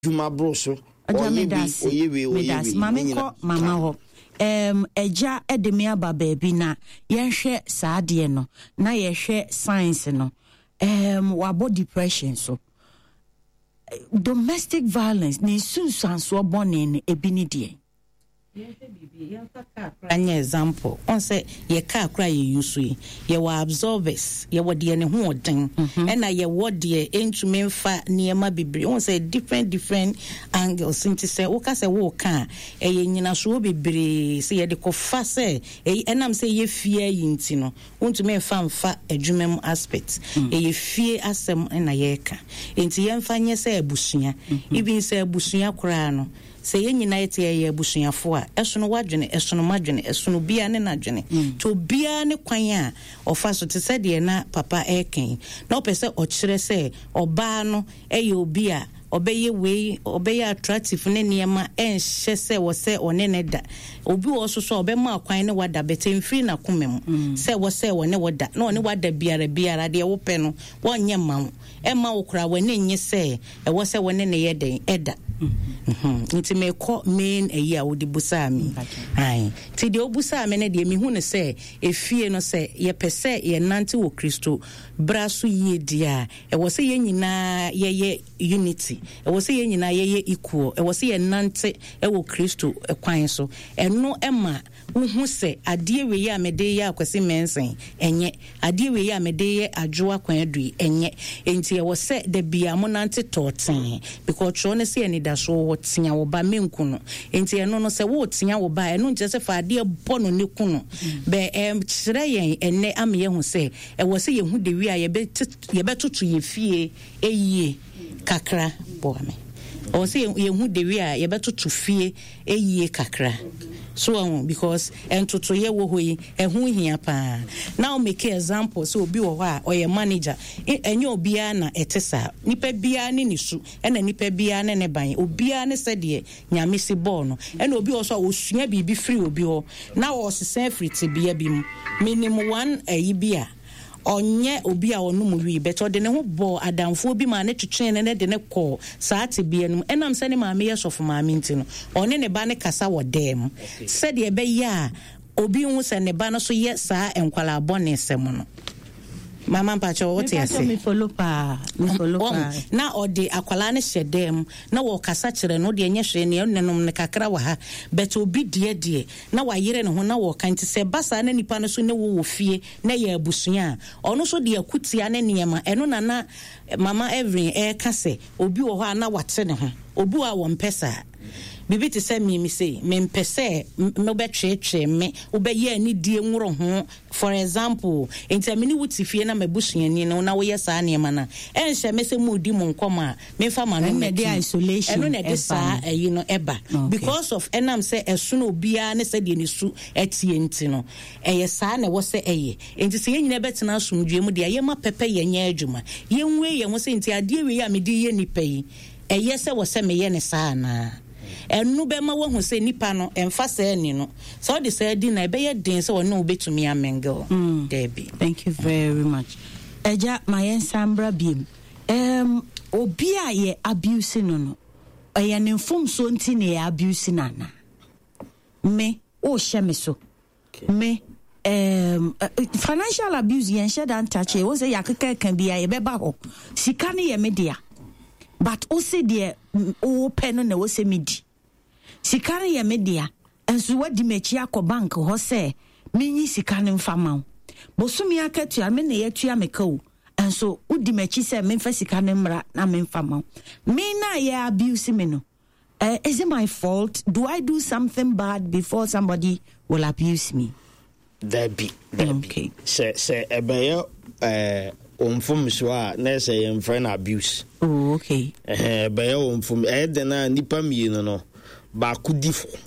Juma broso. Oyewe. Mama ho. Eja edemi aba baby na yenhwe saade no na yehwe science no wabo depression so domestic violence ni sunsanso bone ebini de anya example on say ye car cry you use ye wa absorbers ye wo de ne ho oden na ye wo de entumi mfa niema bebre on say different angles into say wo ka say wo ka ye nyina so bebre say ye de kofa say enam say ye fie yinti no ontumi mfa adwumam aspect ye fie asem na ye ka enti ye mfa nye say abusua even say abusua kura no say ye nyina yete ye abusuafo a esono wadwene esono madwene esono bia ne nadwene to bia ne kwan a ofa so te se de na papa eken na opese o kire se oba no eye obi a obeye attractive ne niema enhye se wo se one ne da obi wo so obema kwan ne wada betemfiri na komem se wo se one wada na one wada biara de wo pe no wonye ma ema wo kura wone nye se wo se wone ne ye den eda nti me ko main eyi a wo di busa mi ai ti de obusa me ne de mi hu ne se efie no se ye pese ye nante wo Kristo braso ye dia wo se ye nyina ye unity e wo se ye nyina ye equal e wo se ye nante e wo Kristo kwan so eno ema uhu se ade we ye amede ye akwese mensen enye ade we ye amede ye adwoa kwan adui enye enti e wo se de bia mo nante toten because tro ne se ni da so wo tia wo ba menku no enti eno no se wo tia wo ba eno nje se fa ade bo no ne ku no be kire yen enne am ye hu se e wo se ye hu de wi a ye be tutu ye fie eyie kakra bo me o se ye hu de wi a ye be tutu fie eyie kakra so because entoto ye wo hoyi ehun hia pa now make example so obi wo ha o ye manager enye obia na etesa nipa bia ne nisu ena nipa bia ne ban obia ne sede nyame si ball no ena obi wo so osua bibi free obi ho na wo sesen free te bia bi minimum 1 ayi bia onye obi a onum wi beto de ne ho bo adamfo bi ma ne twetwe ne de ne kɔ saate bia num enam sɛ ne maame yɛ sɔfo maame nti no ɔne ne ba ne kasa wɔ dem sɛ de ebe ya obi hu sɛ ne ba no so yɛ saa enkwala bɔne sɛm no mama mpacho what you say me follow pa na odi akwala ne hyedem na wo kasa kire no de enye hwe ne nenom ne kakra wa ha bet obi de na wa yire ne ho na wo kan ti se basa na nipa no so ne wo fie na ye abusua ono so de akutia ne niema eno na mama every ka se obi wo ho na wate ne ho obi a wo mpesa bibi te se mi say me mpese me betwetwe me obeye ani die nworo ho for example entamini wutifie na mabusuani no na wo yesa na ema na enhye me se mu di mu nkoma me fa ma no me dey isolation eno na dey sa no eba because of enam say esuno obia ne se de ne su etie nti no yesa na wo se enti se yenyina betena asomdwe mu de ayema pepe yenya adwuma yenwe ye wo se nti ade we ya me di ye nipa yi se wo se me ye ne sa na enu be ma wo hu se nipa no emfa se ani no so de se di na be ye den se wonu obetumi amengel Debbie. Thank you very much. Eja my ensambra biem obi a ye abuse no ye ne mfom so nti na ye abuse nana me o hye me so me financial abuse yen hye dan touch e wo se yakeka kan bia ye beba ho sika ne ye media but o se de o pen na wo se medi sika ne ye media enso wadi mechi akọ bank ho se minyi sika ne mfama bosumi akatua me na ye tua meka o enso udi mechi se me mfa sika ne mra na me mfama me na ye abuse me no is it my fault? Do I do something bad before somebody will abuse me? Debbie. Okay. Say ebeyo omfum so a na say em friend abuse. Oh, okay. Ebeyo omfum de na nipa mi no ba kudifo